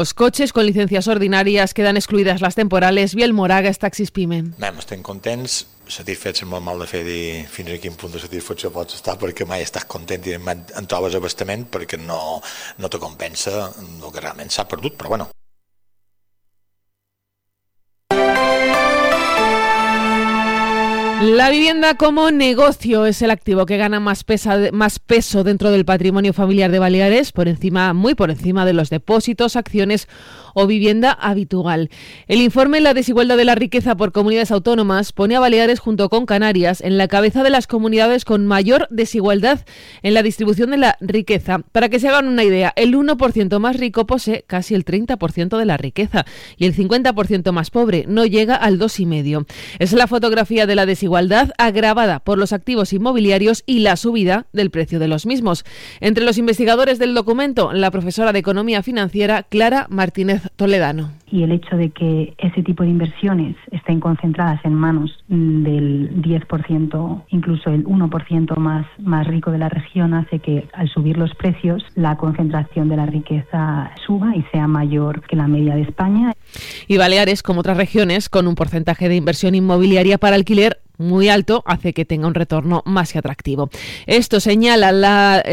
Los coches con licencias ordinàries queden excluïdes les temporales. Biel Moraga, Taxis Pime. Estem contents, satisfets, és molt mal de fer dir fins a quin punt de satisfacció pots estar, perquè mai estàs content i mai en trobes abastament, perquè no te compensa el que realment s'ha perdut, però bueno. La vivienda como negocio es el activo que gana más peso dentro del patrimonio familiar de Baleares, muy por encima de los depósitos, acciones o vivienda habitual. El informe La desigualdad de la riqueza por comunidades autónomas pone a Baleares junto con Canarias en la cabeza de las comunidades con mayor desigualdad en la distribución de la riqueza. Para que se hagan una idea, el 1% más rico posee casi el 30% de la riqueza y el 50% más pobre no llega al 2,5%. Es la fotografía de la desigualdad agravada por los activos inmobiliarios y la subida del precio de los mismos. Entre los investigadores del documento, la profesora de Economía Financiera Clara Martínez Toledano. Y el hecho de que ese tipo de inversiones estén concentradas en manos del 10%, incluso el 1% más rico de la región, hace que al subir los precios la concentración de la riqueza suba y sea mayor que la media de España. Y Baleares, como otras regiones, con un porcentaje de inversión inmobiliaria para alquiler muy alto, hace que tenga un retorno más que atractivo. Esto señala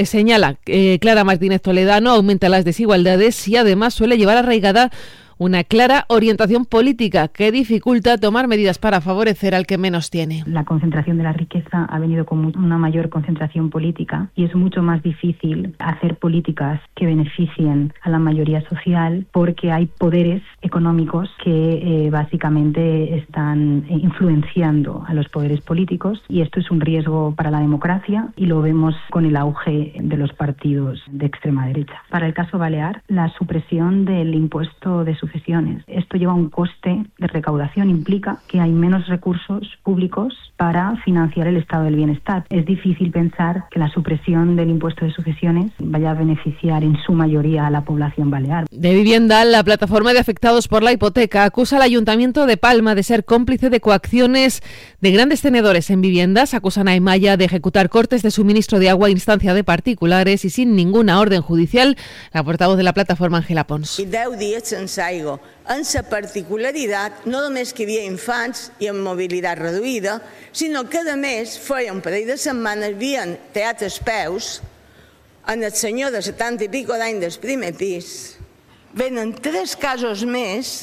Clara Martínez Toledano, aumenta las desigualdades y además suele llevar arraigada una clara orientación política que dificulta tomar medidas para favorecer al que menos tiene. La concentración de la riqueza ha venido con una mayor concentración política y es mucho más difícil hacer políticas que beneficien a la mayoría social porque hay poderes económicos que básicamente están influenciando a los poderes políticos, y esto es un riesgo para la democracia y lo vemos con el auge de los partidos de extrema derecha. Para el caso balear, la supresión del impuesto de sucesiones. Esto lleva un coste de recaudación, implica que hay menos recursos públicos para financiar el estado del bienestar. Es difícil pensar que la supresión del impuesto de sucesiones vaya a beneficiar en su mayoría a la población balear. De Vivienda, la plataforma de afectados por la hipoteca acusa al Ayuntamiento de Palma de ser cómplice de coacciones de grandes tenedores en viviendas. Acusan a Emaya de ejecutar cortes de suministro de agua a instancia de particulares y sin ninguna orden judicial. La portavoz de la plataforma, Ángela Pons. 10 dies sense aigua. En la particularitat, no només que hi havia infants i amb mobilitat reduïda, sinó que a més feia un parell de setmanes havien tallat els peus en el senyor de 70 i pico d'any del primer pis. Venen 3 casos més,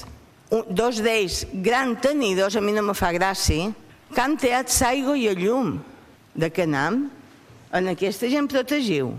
2 d'ells grans tenidors, a mi no me fa gràcia, que han tallat l'aigua i el llum. De què anem? En aquesta gent protegiu.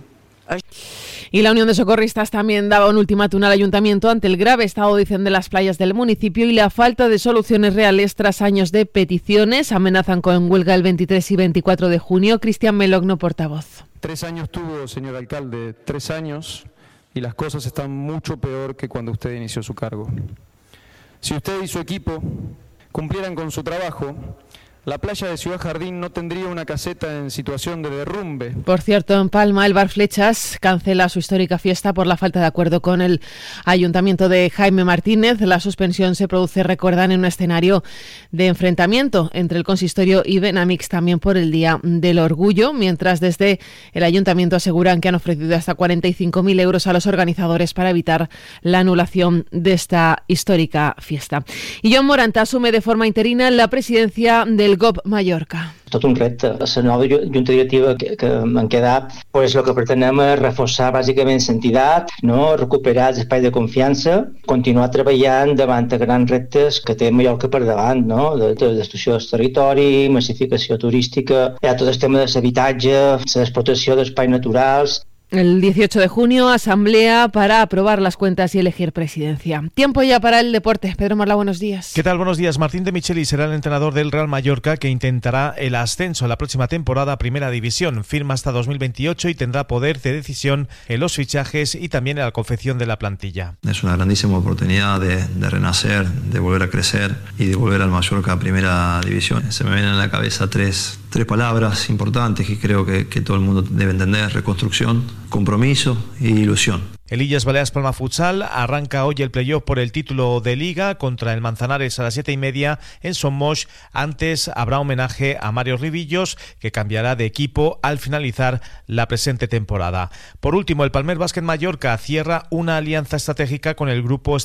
Y la Unión de Socorristas también daba un ultimátum al Ayuntamiento ante el grave estado, dicen, de las playas del municipio y la falta de soluciones reales tras años de peticiones. Amenazan con huelga el 23 y 24 de junio. Cristian Melogno, portavoz. 3 años tuvo, señor alcalde, 3 años, y las cosas están mucho peor que cuando usted inició su cargo. Si usted y su equipo cumplieran con su trabajo, la playa de Ciudad Jardín no tendría una caseta en situación de derrumbe. Por cierto, en Palma, el Bar Flechas cancela su histórica fiesta por la falta de acuerdo con el Ayuntamiento de Jaime Martínez. La suspensión se produce, recuerdan, en un escenario de enfrentamiento entre el consistorio y Benamix, también por el Día del Orgullo, mientras desde el Ayuntamiento aseguran que han ofrecido hasta 45.000 euros a los organizadores para evitar la anulación de esta histórica fiesta. Y John Morant asume de forma interina la presidencia del GOB Mallorca. Tot un repte. La nova junta directiva que han quedat, pues, el que pretenem és reforçar bàsicament l'entitat, no? Recuperar els espais de confiança, continuar treballant davant de grans reptes que té Mallorca per davant, no? De destrucció del territori, massificació turística, hi ha tot el tema de l'habitatge, l'explotació d'espais naturals. El 18 de junio, asamblea para aprobar las cuentas y elegir presidencia. Tiempo ya para el deporte. Pedro Morla, buenos días. ¿Qué tal? Buenos días. Martín de Micheli será el entrenador del Real Mallorca, que intentará el ascenso en la próxima temporada a Primera División. Firma hasta 2028 y tendrá poder de decisión en los fichajes y también en la confección de la plantilla. Es una grandísima oportunidad de renacer, de volver a crecer y de volver al Mallorca a Primera División. Se me vienen a la cabeza tres tres palabras importantes que creo que todo el mundo debe entender: reconstrucción, compromiso e ilusión. El Illes Balears Palma Futsal arranca hoy el playoff por el título de Liga contra el Manzanares a las 7:30 en Son Moix. Antes habrá homenaje a Mario Rivillos, que cambiará de equipo al finalizar la presente temporada. Por último, el Palmer Básquet Mallorca cierra una alianza estratégica con el grupo